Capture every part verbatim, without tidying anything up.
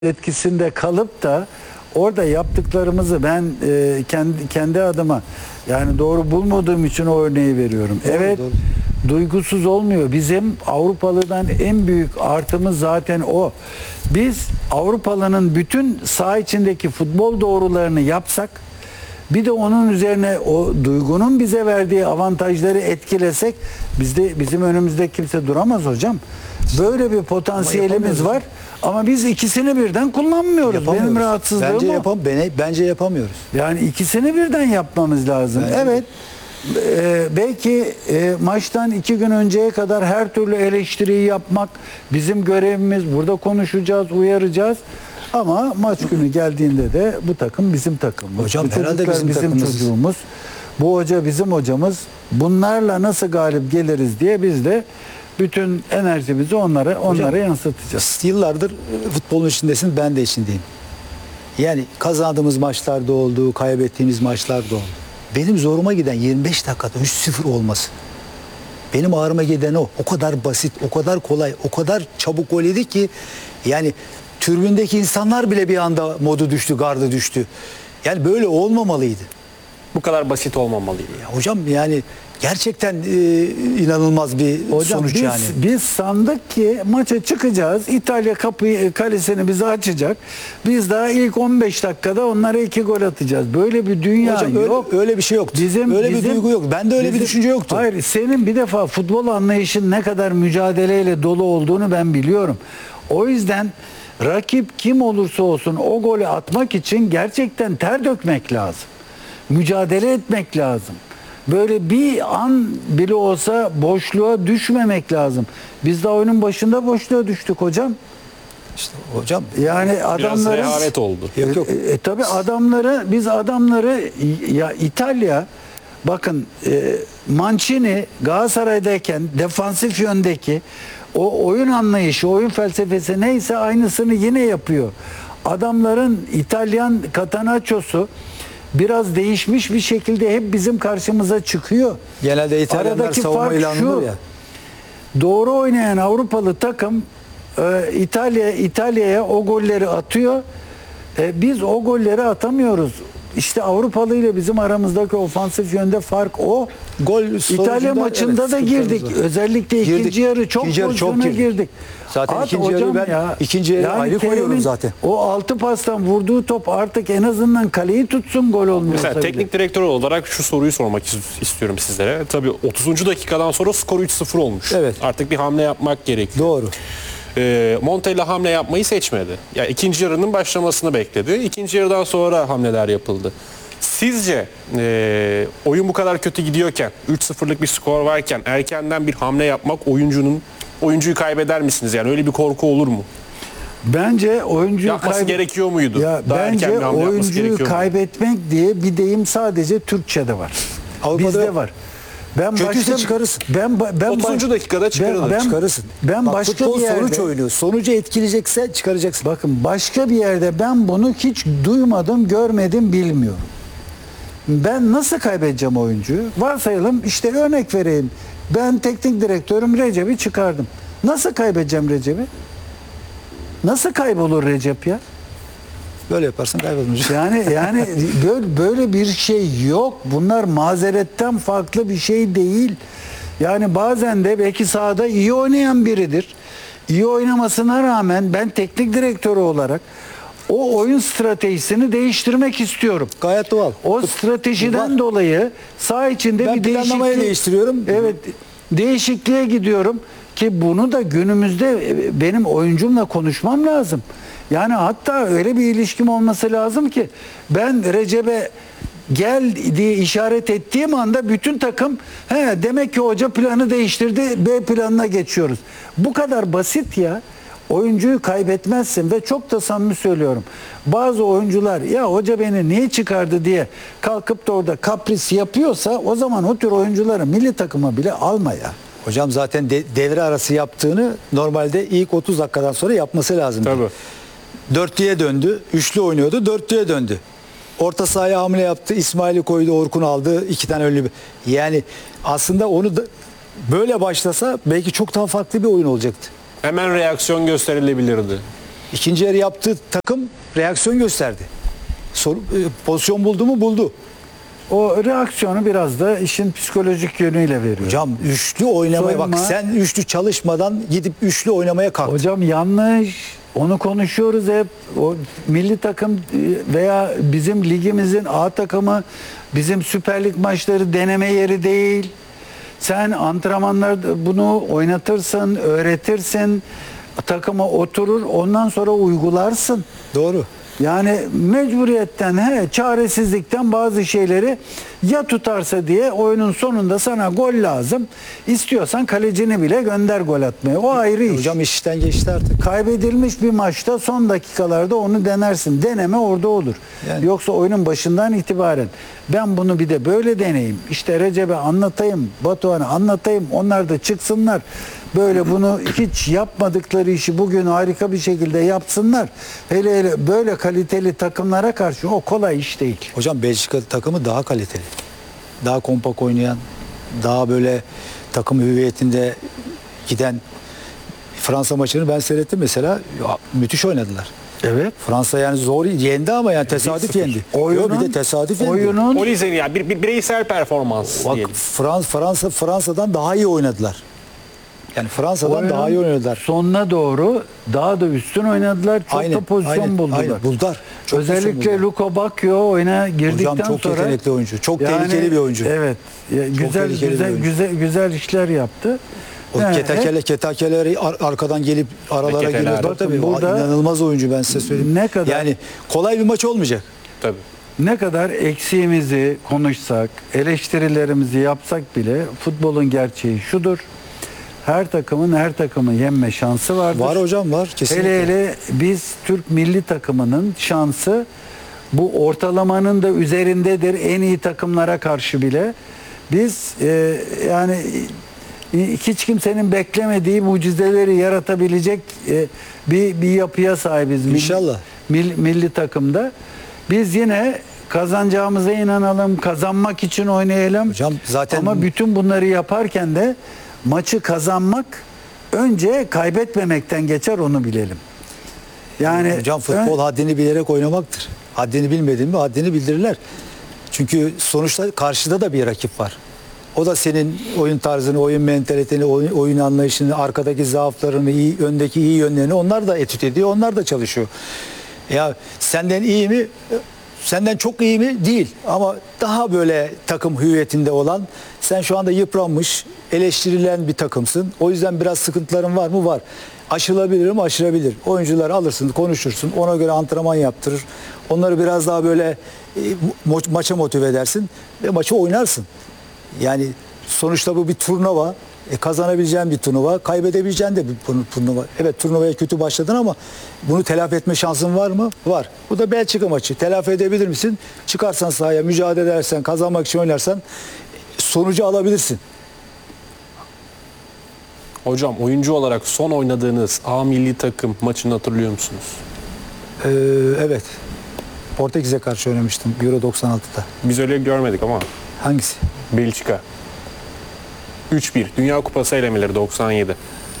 etkisinde kalıp da orada yaptıklarımızı ben e, kendi kendi adıma yani doğru bulmadığım için o örneği veriyorum. Doğru, evet, doğru. duygusuz olmuyor. Bizim Avrupalı'dan en büyük artımız zaten o. Biz Avrupalı'nın bütün saha içindeki futbol doğrularını yapsak, bir de onun üzerine o duygunun bize verdiği avantajları etkilesek, bizde bizim önümüzde kimse duramaz hocam. Böyle bir potansiyelimiz var ama biz ikisini birden kullanmıyoruz. Benim rahatsızlığım bence o. Yapam, bence, bence yapamıyoruz. Yani ikisini birden yapmamız lazım. Bence evet. E, belki e, maçtan iki gün önceye kadar her türlü eleştiriyi yapmak bizim görevimiz. Burada konuşacağız, uyaracağız. Ama maç günü geldiğinde de bu takım bizim takımımız. Hocam bu herhalde çocuklar bizim, bizim takımımız. çocuğumuz. Bu hoca bizim hocamız. Bunlarla nasıl galip geliriz diye biz de bütün enerjimizi onlara onlara Hocam, yansıtacağız. Yıllardır futbolun içindesin, ben de içindeyim. Yani kazandığımız maçlarda oldu, kaybettiğimiz maçlarda oldu. Benim zoruma giden yirmi beş dakikada üç sıfır olması. Benim ağrıma giden o. O kadar basit, o kadar kolay, o kadar çabuk gol yedik ki yani tribündeki insanlar bile bir anda modu düştü, gardı düştü. Yani böyle olmamalıydı. Bu kadar basit olmamalıydı. Ya hocam yani gerçekten e, inanılmaz bir Hocam sonuç biz, yani. biz sandık ki maça çıkacağız. İtalya kapıyı, kalesini bize açacak. Biz daha ilk on beş dakikada onlara iki gol atacağız. Böyle bir dünya Hocam öyle, yok. öyle bir şey yoktu. Bizim, öyle bizim, bir duygu yok. Bende öyle bizim, bir düşünce yoktu. Hayır, senin bir defa futbol anlayışın ne kadar mücadeleyle dolu olduğunu ben biliyorum. O yüzden rakip kim olursa olsun o golü atmak için gerçekten ter dökmek lazım. Mücadele etmek lazım. Böyle bir an bile olsa boşluğa düşmemek lazım. Biz de oyunun başında boşluğa düştük hocam. İşte hocam Yani Biraz adamları rehavet oldu. yok yok. E, e, tabii adamları biz adamları ya İtalya bakın e, Mancini Galatasaray'dayken defansif yöndeki o oyun anlayışı, oyun felsefesi neyse aynısını yine yapıyor. Adamların İtalyan Catenaccio'su biraz değişmiş bir şekilde hep bizim karşımıza çıkıyor. Genelde İtalyanlar Aradaki savunma fark ilanır şu, ya. doğru oynayan Avrupalı takım e, İtalya İtalya'ya o golleri atıyor. E, biz o golleri atamıyoruz. İşte Avrupalı ile bizim aramızdaki ofansif yönde fark o. Gol İtalya maçında evet, da girdik. var. Özellikle Girdik. ikinci yarı çok İkinci yarı çok pozisyona girdik. girdik. Zaten At ikinci hocam yarı ben ikinci yarı ayrı koyuyorum Kerem'in zaten. O altı pastan vurduğu top artık en azından kaleyi tutsun, gol olmuyorsa Mesela bile. teknik direktör olarak şu soruyu sormak istiyorum sizlere. Tabii otuzuncu dakikadan sonra skor üç sıfır olmuş. Evet. Artık bir hamle yapmak gerekiyor. Doğru. Ee, Montella hamle yapmayı seçmedi. Yani ikinci yarının başlamasını bekledi. İkinci yarıdan sonra hamleler yapıldı. Sizce e, oyun bu kadar kötü gidiyorken, üç sıfırlık bir skor varken erkenden bir hamle yapmak oyuncunun oyuncuyu kaybeder misiniz? Yani öyle bir korku olur mu? Bence oyuncuyu Yapması kayb- gerekiyor muydu? Ya Daha erken bence bir hamle yapması oyuncuyu gerekiyor mu? kaybetmek diye bir deyim sadece Türkçe'de var. Avrupa'da Bizde yok. var. Ben Kötüyse çıkarırsın. Ben ba- ben otuzuncu dakikada çıkarılır. Ben, ben, Çıkarırsın. Ben Bak, başka futbol bir yerde sonuç oynuyor. Sonucu etkileyecekse çıkaracaksın. bakın başka bir yerde ben bunu hiç duymadım, görmedim, bilmiyorum. Ben nasıl kaybedeceğim oyuncuyu? Varsayalım işte örnek vereyim. Ben teknik direktörüm, Recep'i çıkardım. Nasıl kaybedeceğim Recep'i? Nasıl kaybolur Recep ya? Böyle yaparsan kaybolmayacak. Yani yani böyle, böyle bir şey yok. Bunlar mazeretten farklı bir şey değil. Yani bazen de belki sahada iyi oynayan biridir. İyi oynamasına rağmen ben teknik direktörü olarak o oyun stratejisini değiştirmek istiyorum. Gayet doğal. O stratejiden Var. dolayı saha içinde Ben bir planlamayı değişiklik değiştiriyorum. Evet, değişikliğe gidiyorum ki bunu da günümüzde benim oyuncumla konuşmam lazım. Yani hatta öyle bir ilişkim olması lazım ki ben Recep'e gel diye işaret ettiğim anda bütün takım he, demek ki hoca planı değiştirdi, B planına geçiyoruz. Bu kadar basit ya. Oyuncuyu kaybetmezsin ve çok da samimi söylüyorum. Bazı oyuncular ya hoca beni niye çıkardı diye kalkıp da orada kapris yapıyorsa o zaman o tür oyuncuları milli takıma bile alma ya. Hocam zaten de, devre arası yaptığını normalde ilk otuz dakikadan sonra yapması lazım. Tabii. Dörtlüye döndü. Üçlü oynuyordu. Dörtlüye döndü. Orta sahaya hamle yaptı. İsmail'i koydu. Orkun aldı. İki tane önlü. Yani aslında onu da böyle başlasa belki çok daha farklı bir oyun olacaktı. Hemen reaksiyon gösterilebilirdi. İkinci yarı yaptığı takım reaksiyon gösterdi. Soru, e, pozisyon buldu mu? Buldu. O reaksiyonu biraz da işin psikolojik yönüyle veriyor. Hocam üçlü oynamaya Soyunma- bak. Sen üçlü çalışmadan gidip üçlü oynamaya kalktın. Hocam yanlış. Onu konuşuyoruz hep. O milli takım veya bizim ligimizin A takımı bizim Süper Lig maçları deneme yeri değil. Sen antrenmanlarda bunu oynatırsın, öğretirsin. Takıma oturur, ondan sonra uygularsın. Doğru. Yani mecburiyetten, he, çaresizlikten bazı şeyleri ya tutarsa diye oyunun sonunda sana gol lazım. İstiyorsan kalecini bile gönder gol atmaya. O ayrı iş. Hocam iş işten geçti artık. Kaybedilmiş bir maçta son dakikalarda onu denersin. Deneme orada olur. Yani- Yoksa oyunun başından itibaren ben bunu bir de böyle deneyeyim. İşte Recep'e anlatayım, Batuhan'a anlatayım. Onlar da çıksınlar. Böyle bunu hiç yapmadıkları işi bugün harika bir şekilde yapsınlar. Hele hele böyle kaliteli takımlara karşı o kolay iş değil. Hocam Belçika takımı daha kaliteli. Daha kompak oynayan, daha böyle takım hüviyetinde giden Fransa maçını ben seyrettim mesela. Ya, müthiş oynadılar. Evet. Fransa yani zor yendi ama yani tesadüf yendi. Yok, bir de tesadüf yendi. oyunun Olize'nin yani bir, bir bireysel performans Bak diyelim. Frans Fransa Fransa'dan daha iyi oynadılar. Yani Fransa'dan oyunun daha iyi oynadılar. sonuna doğru daha da üstün oynadılar. Çok Aynen, da pozisyon aynen, buldular. aynen. Buldular. Çok pozisyon Özellikle buldular. Luka Bakio oyuna girdikten Hocam çok sonra yetenekli oyuncu. Çok tehlikeli bir oyuncu. Evet. Ya güzel tehlikeli bir güzel oyuncu. güzel güzel işler yaptı. O Yani ketakele ketakeleri ar- arkadan gelip aralara Ketekeler. giriyor. Tabii, Bakın tabii. burada- İnanılmaz oyuncu ben size söyleyeyim. Ne kadar- Yani kolay bir maç olmayacak. Tabii. ne kadar eksiğimizi konuşsak, eleştirilerimizi yapsak bile futbolun gerçeği şudur. Her takımın her takımı yenme şansı vardır. Var hocam var kesinlikle. Hele hele biz Türk milli takımının şansı bu ortalamanın da üzerindedir en iyi takımlara karşı bile. Biz e, yani e, hiç kimsenin beklemediği mucizeleri yaratabilecek e, bir bir yapıya sahibiz. Milli- İnşallah. Milli, milli takımda. Biz yine kazanacağımıza inanalım, kazanmak için oynayalım. Hocam zaten- Ama bütün bunları yaparken de maçı kazanmak önce kaybetmemekten geçer, onu bilelim. Yani Hocam futbol ön- haddini bilerek oynamaktır. Haddini bilmedin mi haddini bildirirler. Çünkü sonuçta karşıda da bir rakip var. O da senin oyun tarzını, oyun mentaliteni, oyun, oyun anlayışını, arkadaki zaaflarını, iyi, öndeki iyi yönlerini onlar da etüt ediyor. Onlar da çalışıyor. Ya senden iyi mi? Senden çok iyi mi? Değil. Ama daha böyle takım hüviyetinde olan, sen şu anda yıpranmış, eleştirilen bir takımsın. O yüzden biraz sıkıntıların var mı? Var. Aşılabilir mi? Aşılabilir. Oyuncuları alırsın, konuşursun. Ona göre antrenman yaptırır. Onları biraz daha böyle e, mo- maça motive edersin ve maçı oynarsın. Yani sonuçta bu bir turnuva. E, kazanabileceğin bir turnuva, kaybedebileceğin de bir tur- turnuva. Evet, turnuvaya kötü başladın ama bunu telafi etme şansın var mı? Var. Bu da Belçika maçı. Telafi edebilir misin? Çıkarsan sahaya, mücadele edersen, kazanmak için oynarsan e, sonucu alabilirsin. Hocam oyuncu olarak son oynadığınız A milli takım maçını hatırlıyor musunuz? Ee, evet. Portekiz'e karşı oynamıştım Euro doksan altıda. Biz öyle görmedik ama Hangisi? Belçika. üç bir. Dünya Kupası elemeleri doksan yedi.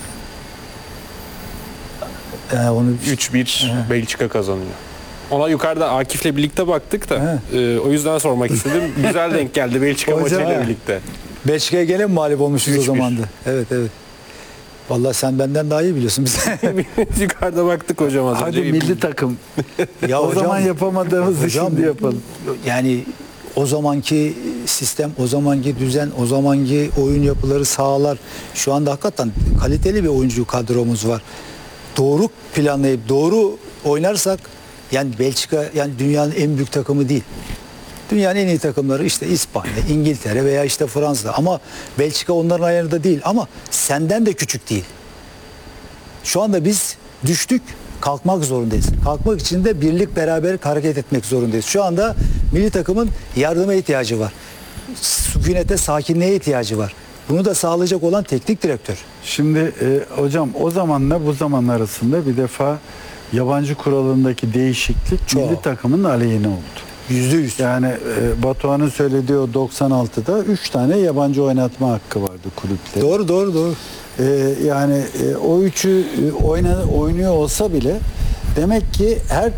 Ee, onu üç bir Belçika kazanıyor. Ona yukarıda Akif'le birlikte baktık da e, o yüzden sormak istedim. Güzel denk geldi Belçika Hocam, maçıyla ha. birlikte. Belçika'ya gene mi mağlup olmuşuz üç o bir. zamandı? Evet, evet. Vallahi sen benden daha iyi biliyorsun biz. Biz yukarıda baktık hocam az hadi önce. milli takım. Ya o hocam- zaman yapamadığımızı Hocam, şimdi yapalım. Yani o zamanki sistem, o zamanki düzen, o zamanki oyun yapıları, sahalar, şu anda hakikaten kaliteli bir oyuncu kadromuz var. Doğru planlayıp doğru oynarsak, yani Belçika yani dünyanın en büyük takımı değil. Dünyanın en iyi takımları işte İspanya, İngiltere veya işte Fransa, ama Belçika onların ayarında değil, ama senden de küçük değil. Şu anda biz düştük, kalkmak zorundayız. Kalkmak için de birlik, beraber hareket etmek zorundayız. Şu anda milli takımın yardıma ihtiyacı var. Sükunete, sakinliğe ihtiyacı var. Bunu da sağlayacak olan teknik direktör. Şimdi e, hocam o zamanla bu zaman arasında bir defa yabancı kuralındaki değişiklik Çok. milli takımın aleyhine oldu. Yüzde yüz. Yani e, Batuhan'ın söylediği o doksan altıda üç tane yabancı oynatma hakkı vardı kulüpte. Doğru, doğru, doğru. E, yani e, o üçü e, oyna, oynuyor olsa bile Demek ki her